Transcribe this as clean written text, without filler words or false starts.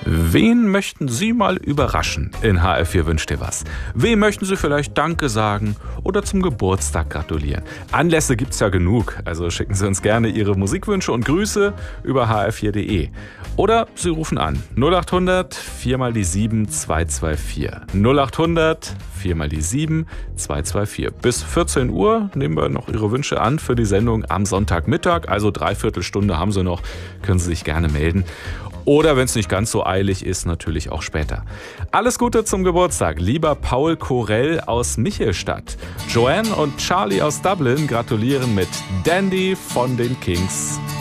Wen möchten Sie mal überraschen in HR4 wünscht dir was? Wem möchten Sie vielleicht Danke sagen oder zum Geburtstag gratulieren? Anlässe gibt's ja genug, also schicken Sie uns gerne Ihre Musikwünsche und Grüße über hr4.de. Oder Sie rufen an 0800 4 mal die 7 224. 0800 4 mal die 7 224. Bis 14 Uhr nehmen wir noch Ihre Wünsche an für die Sendung am Sonntagmittag. Also 3/4 Stunde haben Sie noch, können Sie sich gerne melden. Oder wenn es nicht ganz so eilig ist, natürlich auch später. Alles Gute zum Geburtstag, lieber Paul Korell aus Michelstadt. Joanne und Charlie aus Dublin gratulieren mit Dandy von den Kings.